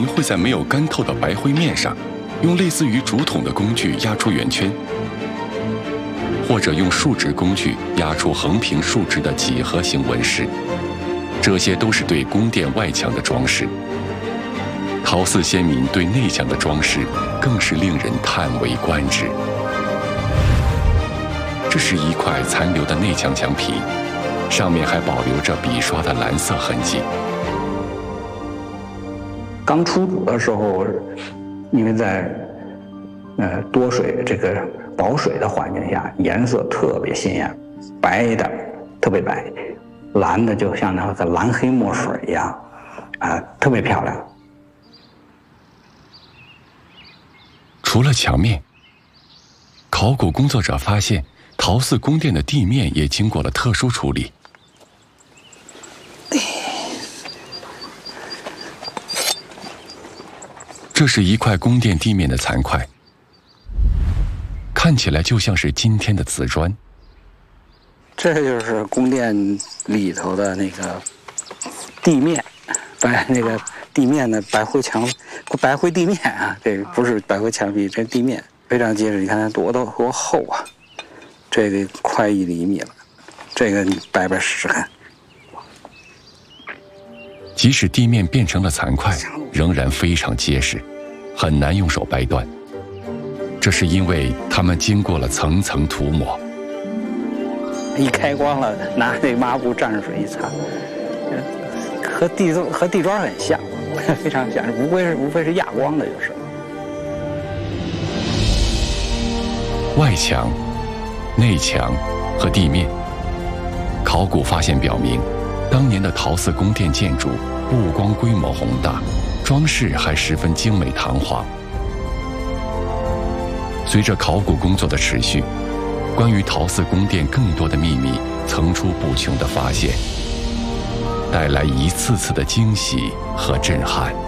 会在没有干透的白灰面上，用类似于竹筒的工具压出圆圈，或者用树脂工具压出横平竖直的几何形纹饰。这些都是对宫殿外墙的装饰。陶寺先民对内墙的装饰更是令人叹为观止。这是一块残留的内墙墙皮，上面还保留着笔刷的蓝色痕迹。 刚出土的时候，因为在多水这个保水的环境下，颜色特别鲜艳，白的特别白，蓝的就像那个蓝黑墨水一样，特别漂亮。 除了墙面，考古工作者发现陶寺宫殿的地面也经过了特殊处理。这是一块宫殿地面的残块，看起来就像是今天的瓷砖。 这就是宫殿里头的那个地面，那个地面的白灰墙、白灰地面啊，这不是白灰墙壁，这地面非常结实。你看它多厚啊！这个快1厘米了，这个你掰掰试试看。 即使地面变成了残块，仍然非常结实，很难用手掰断。这是因为它们经过了层层涂抹。 一开光了，拿那抹布蘸水一擦，和地砖很像，非常像，无非是压光的，就是。 外墙、内墙和地面，考古发现表明，当年的陶寺宫殿建筑不光规模宏大，装饰还十分精美堂皇。随着考古工作的持续，关于陶寺宫殿更多的秘密层出不穷的发现，带来一次次的惊喜和震撼。